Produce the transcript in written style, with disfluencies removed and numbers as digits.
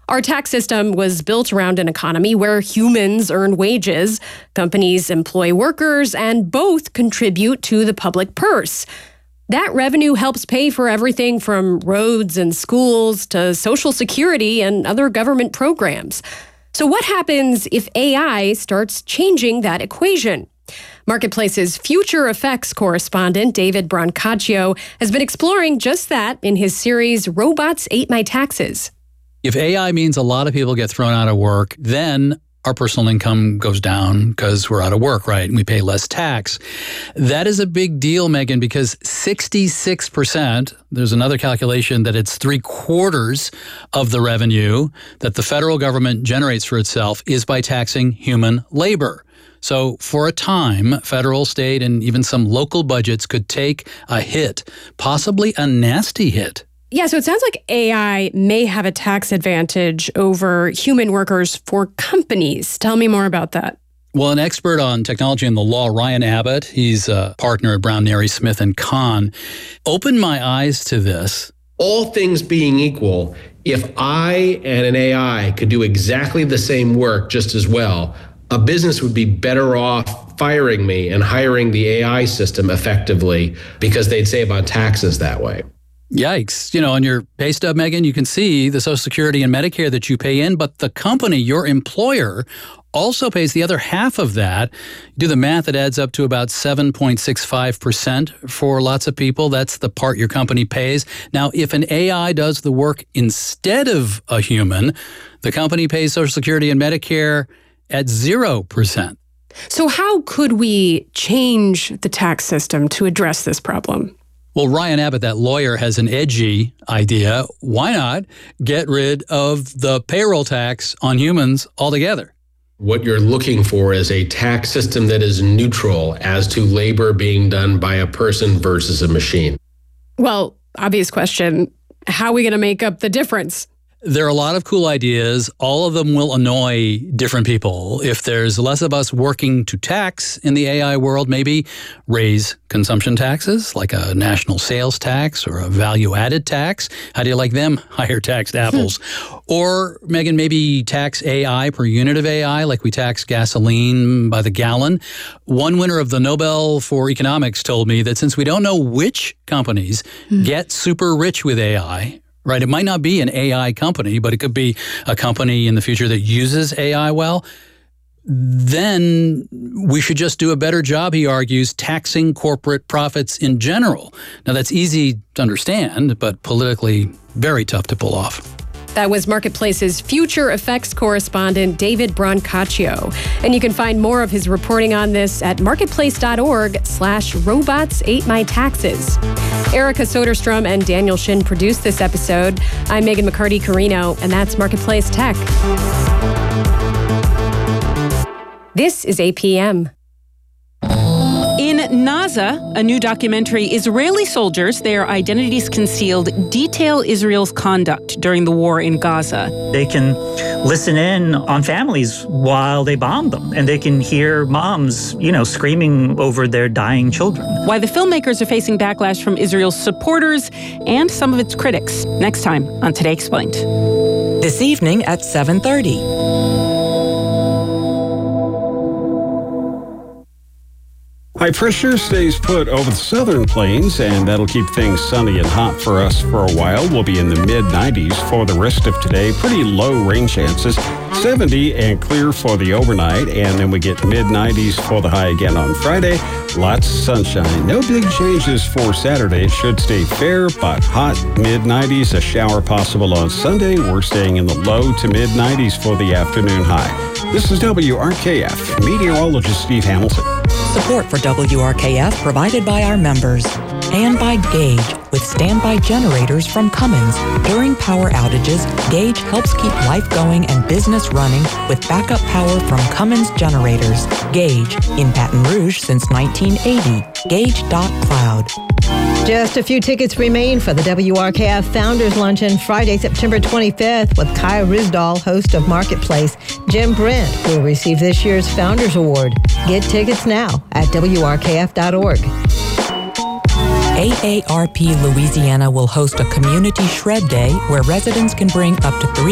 Our tax system was built around an economy where humans earn wages, companies employ workers, and both contribute to the public purse. That revenue helps pay for everything from roads and schools to Social Security and other government programs. So what happens if AI starts changing that equation? Marketplace's future effects correspondent, David Brancaccio, has been exploring just that in his series, Robots Ate My Taxes. If AI means a lot of people get thrown out of work, then our personal income goes down because we're out of work, right? And we pay less tax. That is a big deal, Megan, because 66%, there's another calculation that it's 3/4 of the revenue that the federal government generates for itself is by taxing human labor. So for a time, federal, state, and even some local budgets could take a hit, possibly a nasty hit. Yeah, so it sounds like AI may have a tax advantage over human workers for companies. Tell me more about that. Well, an expert on technology and the law, Ryan Abbott, he's a partner at Brown, Neri, Smith & Kahn, opened my eyes to this. All things being equal, if I and an AI could do exactly the same work just as well, a business would be better off firing me and hiring the AI system effectively because they'd save on taxes that way. Yikes. On your pay stub, Megan, you can see the Social Security and Medicare that you pay in, but the company, your employer, also pays the other half of that. You do the math, it adds up to about 7.65% for lots of people. That's the part your company pays. Now, if an AI does the work instead of a human, the company pays Social Security and Medicare at 0%. So how could we change the tax system to address this problem? Well, Ryan Abbott, that lawyer, has an edgy idea. Why not get rid of the payroll tax on humans altogether? What you're looking for is a tax system that is neutral as to labor being done by a person versus a machine. Well, obvious question. How are we going to make up the difference? There are a lot of cool ideas. All of them will annoy different people. If there's less of us working to tax in the AI world, maybe raise consumption taxes, like a national sales tax or a value-added tax. How do you like them higher taxed apples? Or, Megan, maybe tax AI per unit of AI, like we tax gasoline by the gallon. One winner of the Nobel for Economics told me that since we don't know which companies get super rich with AI, right? It might not be an AI company, but it could be a company in the future that uses AI well. Then we should just do a better job, he argues, taxing corporate profits in general. Now, that's easy to understand, but politically very tough to pull off. That was Marketplace's future effects correspondent, David Brancaccio. And you can find more of his reporting on this at marketplace.org/robots ate my taxes. Erica Soderstrom and Daniel Shin produced this episode. I'm Megan McCarty-Carino, and that's Marketplace Tech. This is APM. In Naza, a new documentary, Israeli soldiers, their identities concealed, detail Israel's conduct during the war in Gaza. They can listen in on families while they bomb them, and they can hear moms, screaming over their dying children. Why the filmmakers are facing backlash from Israel's supporters and some of its critics. Next time on Today Explained. This evening at 7:30. High pressure stays put over the southern plains, and that'll keep things sunny and hot for us for a while. We'll be in the mid-90s for the rest of today. Pretty low rain chances. 70 and clear for the overnight, and then we get mid-90s for the high again on Friday. Lots of sunshine. No big changes for Saturday. It should stay fair but hot. Mid-90s, a shower possible on Sunday. We're staying in the low to mid-90s for the afternoon high. This is WRKF. Meteorologist Steve Hamilton. Support for WRKF provided by our members and by Gage with standby generators from Cummins. During power outages, Gage helps keep life going and business running with backup power from Cummins generators. Gage, in Baton Rouge since 1980. Gage.cloud. Just a few tickets remain for the WRKF Founders Luncheon Friday, September 25th with Kaya Rizdal, host of Marketplace. Jim Brent will receive this year's Founders Award. Get tickets now at WRKF.org. AARP Louisiana will host a community shred day where residents can bring up to 3